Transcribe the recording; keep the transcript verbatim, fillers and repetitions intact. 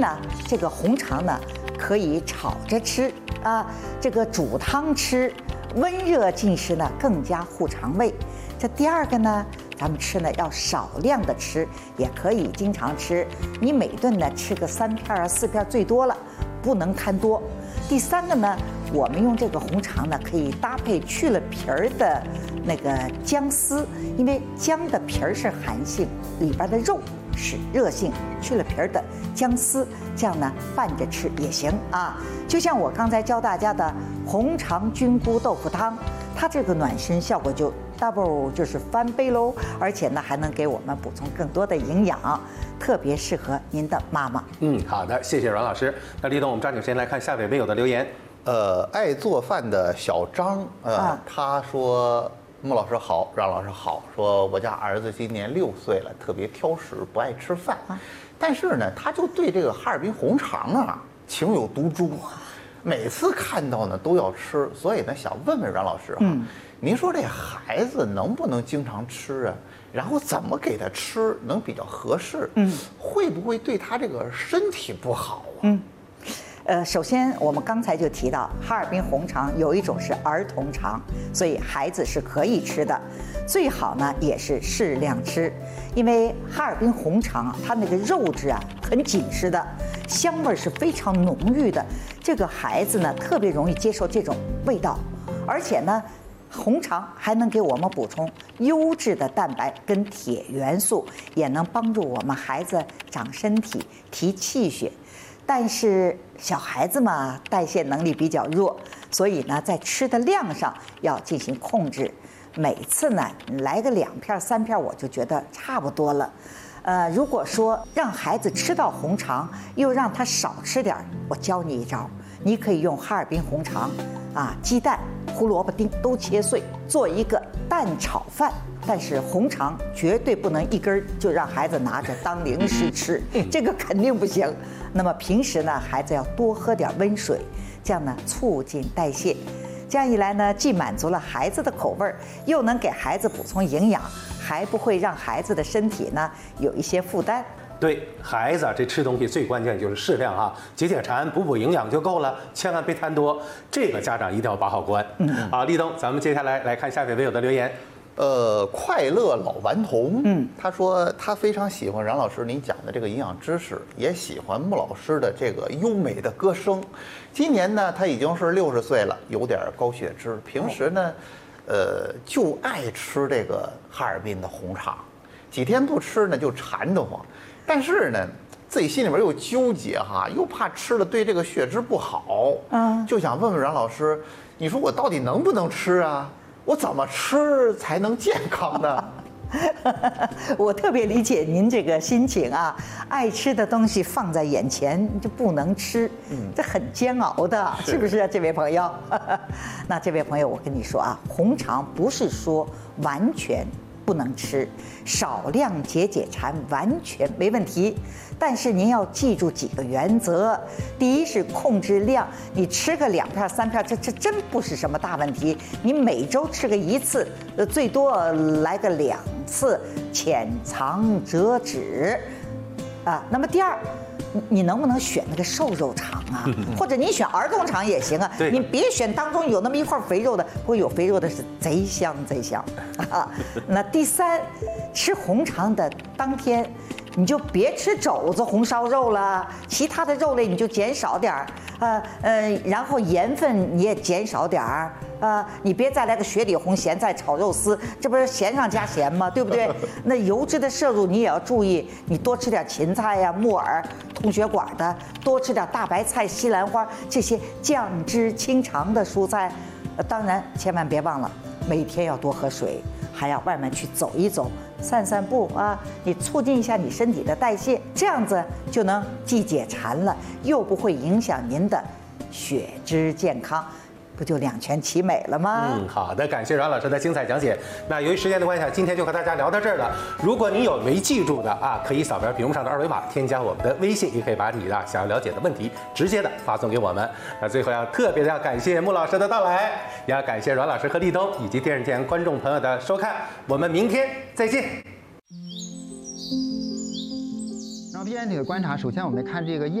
呢，这个红肠呢可以炒着吃啊，这个煮汤吃，温热进食呢更加护肠胃。这第二个呢，咱们吃呢要少量的吃，也可以经常吃。你每顿呢吃个三片啊四片最多了，不能贪多。第三个呢，我们用这个红肠呢可以搭配去了皮儿的那个姜丝，因为姜的皮儿是寒性，里边的肉是热性，去了皮儿的姜丝，这样呢拌着吃也行啊。就像我刚才教大家的红肠菌菇豆腐汤，它这个暖身效果就 double 就是翻倍喽，而且呢还能给我们补充更多的营养，特别适合您的妈妈。 嗯，好的，谢谢阮老师。那立东，我们抓紧时间来看下位微友的留言。 呃，爱做饭的小张，呃，啊、他说。穆老师好，阮老师好。说我家儿子今年六岁了，特别挑食，不爱吃饭，啊、但是呢，他就对这个哈尔滨红肠啊情有独钟，每次看到呢都要吃。所以呢，想问问阮老师哈、啊，嗯、您说这孩子能不能经常吃啊？然后怎么给他吃能比较合适？嗯，会不会对他这个身体不好啊？嗯。 呃，首先我们刚才就提到，哈尔滨红肠有一种是儿童肠，所以孩子是可以吃的，最好呢也是适量吃，因为哈尔滨红肠啊，它那个肉质啊很紧实的，香味是非常浓郁的，这个孩子呢特别容易接受这种味道，而且呢，红肠还能给我们补充优质的蛋白跟铁元素，也能帮助我们孩子长身体、提气血。但是小孩子嘛，代谢能力比较弱，所以呢，在吃的量上要进行控制。每次呢，来个两片三片，我就觉得差不多了。呃，如果说让孩子吃到红肠，又让他少吃点，我教你一招，你可以用哈尔滨红肠啊，鸡蛋、胡萝卜丁都切碎，做一个蛋炒饭。但是红肠绝对不能一根就让孩子拿着当零食吃，这个肯定不行。那么平时呢，孩子要多喝点温水，这样呢促进代谢。这样一来呢，既满足了孩子的口味，又能给孩子补充营养，还不会让孩子的身体呢有一些负担。 对孩子啊，这吃东西最关键就是适量啊，解解馋、补补营养就够了，千万别贪多。这个家长一定要把好关。嗯，好，立东，咱们接下来来看下位微友的留言。 呃，快乐老顽童，嗯，他说他非常喜欢阮老师您讲的这个营养知识，也喜欢穆老师的这个优美的歌声。今年呢，他已经是六十岁了，有点高血脂，平时呢，呃，就爱吃这个哈尔滨的红肠，几天不吃呢就馋得慌，但是呢，自己心里边又纠结哈，又怕吃了对这个血脂不好，嗯，就想问问阮老师，你说我到底能不能吃啊？我怎么吃才能健康呢？ 我特别理解您这个心情啊，爱吃的东西放在眼前就不能吃，嗯，这很煎熬的，是不是啊，这位朋友？那这位朋友，我跟你说啊，红肠不是说完全不能吃，少量解解馋完全没问题。但是您要记住几个原则：第一是控制量，你吃个两片三片，这这真不是什么大问题。你每周吃个一次，呃，最多来个两次，浅尝辄止。啊，那么第二，你能不能选那个瘦肉肠啊？或者你选儿童肠也行啊，你别选当中有那么一块肥肉的，会有肥肉的是贼香贼香啊。那第三，吃红肠的当天，你就别吃肘子、红烧肉了，其他的肉类你就减少点儿，呃呃，然后盐分你也减少点儿。啊，你别再来个雪里红咸菜炒肉丝，这不是咸上加咸吗？对不对？那油脂的摄入你也要注意，你多吃点芹菜呀、木耳、通血管的，多吃点大白菜、西兰花这些降脂清肠的蔬菜。呃，当然千万别忘了每天要多喝水，还要外面去走一走、散散步啊，你促进一下你身体的代谢，这样子就能既解馋了，又不会影响您的血脂健康。不就两全其美了吗？ 嗯，好的，感谢阮老师的精彩讲解。那由于时间的关系，今天就和大家聊到这儿了。如果你有没记住的啊，可以扫描屏幕上的二维码，添加我们的微信，也可以把你的想要了解的问题直接的发送给我们。那最后要特别的要感谢穆老师的到来，也要感谢阮老师和立东以及电视前观众朋友的收看。我们明天再见。 然后 B 站体的观察，首先我们看这个叶。